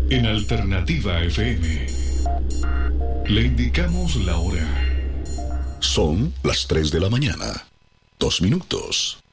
En Alternativa FM le indicamos la hora. Son las 3 de la mañana. 2 minutos.